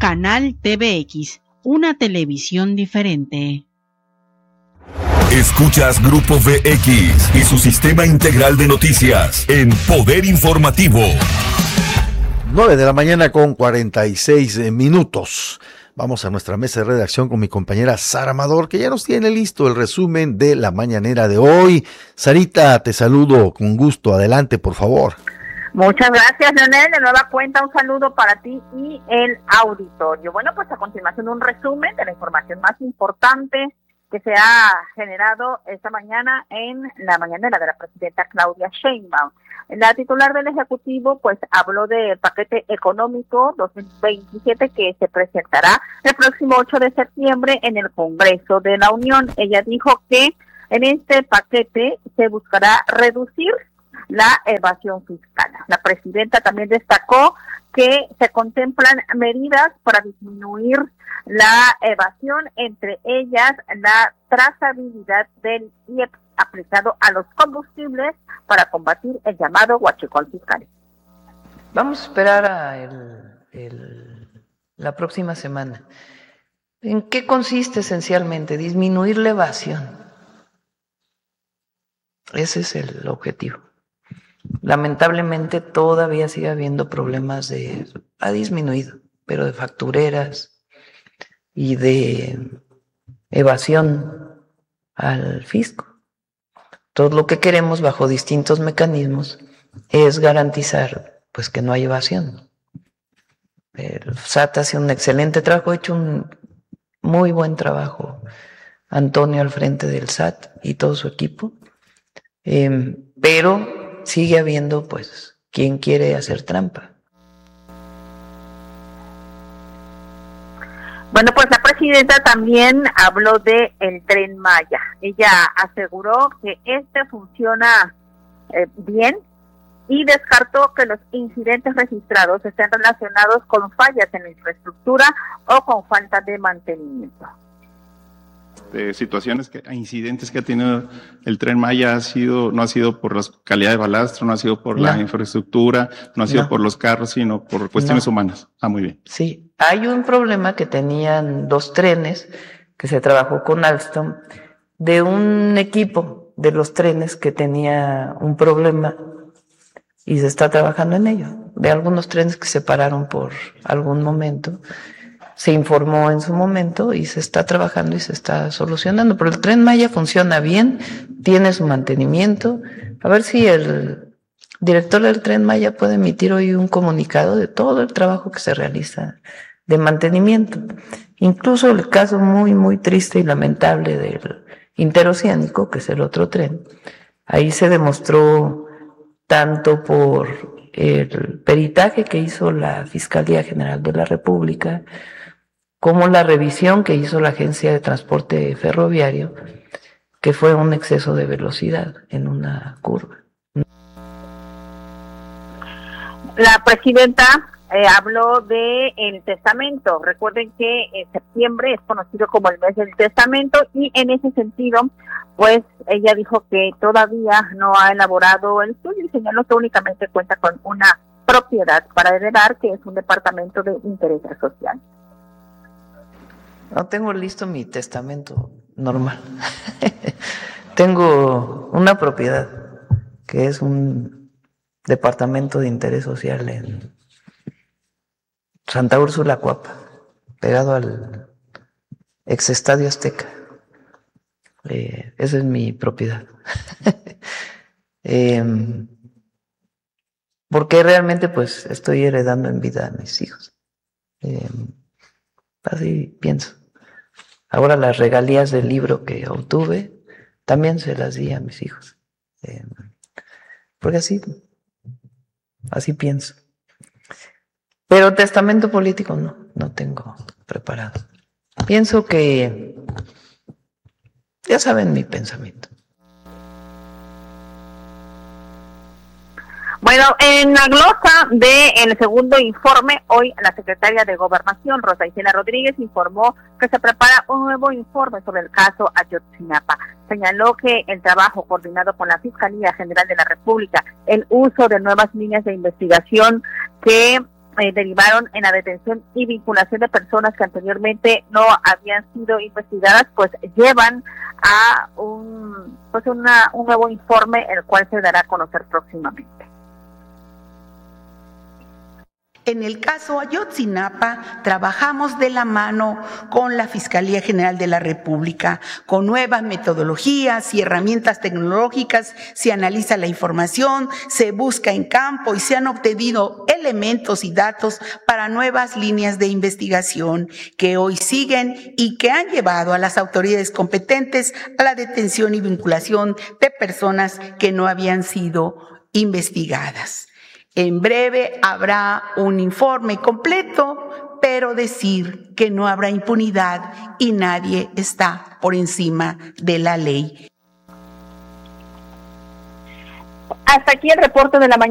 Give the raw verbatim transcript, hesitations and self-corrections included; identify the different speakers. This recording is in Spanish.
Speaker 1: Canal T V X, una televisión diferente.
Speaker 2: Escuchas Grupo V X y su sistema integral de noticias en Poder Informativo.
Speaker 3: nueve de la mañana con cuarenta y seis minutos. Vamos a nuestra mesa de redacción con mi compañera Sara Amador, que ya nos tiene listo el resumen de la mañanera de hoy. Sarita, te saludo con gusto. Adelante, por favor.
Speaker 4: Muchas gracias, Leonel. De nueva cuenta, un saludo para ti y el auditorio. Bueno, pues a continuación un resumen de la información más importante que se ha generado esta mañana en la mañanera de la presidenta Claudia Sheinbaum. La titular del Ejecutivo pues habló del paquete económico dos mil veintisiete que se presentará el próximo ocho de septiembre en el Congreso de la Unión. Ella dijo que en este paquete se buscará reducir la evasión fiscal. La presidenta también destacó que se contemplan medidas para disminuir la evasión, entre ellas la trazabilidad del I E P aplicado a los combustibles para combatir el llamado huachicol fiscal.
Speaker 5: Vamos a esperar a el, el, la próxima semana. ¿En qué consiste esencialmente? Disminuir la evasión. Ese es el objetivo. Lamentablemente todavía sigue habiendo problemas de, ha disminuido, pero de factureras y de evasión al fisco. Todo lo que queremos bajo distintos mecanismos es garantizar pues que no hay evasión. El S A T hace un excelente trabajo, ha hecho un muy buen trabajo Antonio al frente del S A T y todo su equipo, eh, pero sigue habiendo, pues, quien quiere hacer trampa.
Speaker 4: Bueno, pues la presidenta también habló de el Tren Maya. Ella aseguró que este funciona eh, bien y descartó que los incidentes registrados estén relacionados con fallas en la infraestructura o con falta de mantenimiento.
Speaker 6: De situaciones, que, incidentes que ha tenido el Tren Maya ha sido, no ha sido por la calidad de balastro, no ha sido por no. la infraestructura, no ha sido no. por los carros, sino por cuestiones no. humanas. Ah, muy bien.
Speaker 5: Sí, hay un problema que tenían dos trenes que se trabajó con Alstom, de un equipo de los trenes que tenía un problema y se está trabajando en ello, de algunos trenes que se pararon por algún momento. Se informó en su momento y se está trabajando y se está solucionando. Pero el Tren Maya funciona bien, tiene su mantenimiento. A ver si el director del Tren Maya puede emitir hoy un comunicado de todo el trabajo que se realiza de mantenimiento. Incluso el caso muy, muy triste y lamentable del Interoceánico, que es el otro tren. Ahí se demostró tanto por el peritaje que hizo la Fiscalía General de la República, como la revisión que hizo la Agencia de Transporte Ferroviario, que fue un exceso de velocidad en una curva.
Speaker 4: La presidenta eh, habló de el testamento. Recuerden que en septiembre es conocido como el mes del testamento y en ese sentido, pues ella dijo que todavía no ha elaborado el estudio y señaló que únicamente cuenta con una propiedad para heredar, que es un departamento de interés social.
Speaker 5: No tengo listo mi testamento normal. Tengo una propiedad que es un departamento de interés social en Santa Úrsula, Coapa, pegado al ex Estadio Azteca. Eh, esa es mi propiedad. eh, porque realmente pues estoy heredando en vida a mis hijos. Eh, Así pienso. Ahora las regalías del libro que obtuve también se las di a mis hijos. Eh, porque así, así pienso. Pero testamento político no, no tengo preparado. Pienso que ya saben mi pensamiento.
Speaker 4: Bueno, en la glosa del segundo informe, hoy la secretaria de Gobernación, Rosa Isela Rodríguez, informó que se prepara un nuevo informe sobre el caso Ayotzinapa. Señaló que el trabajo coordinado con la Fiscalía General de la República, el uso de nuevas líneas de investigación que eh, derivaron en la detención y vinculación de personas que anteriormente no habían sido investigadas, pues llevan a un pues una, un nuevo informe, el cual se dará a conocer próximamente.
Speaker 7: En el caso Ayotzinapa, trabajamos de la mano con la Fiscalía General de la República, con nuevas metodologías y herramientas tecnológicas. Se analiza la información, se busca en campo y se han obtenido elementos y datos para nuevas líneas de investigación que hoy siguen y que han llevado a las autoridades competentes a la detención y vinculación de personas que no habían sido investigadas. En breve habrá un informe completo, pero decir que no habrá impunidad y nadie está por encima de la ley.
Speaker 4: Hasta aquí el reporte de la mañana.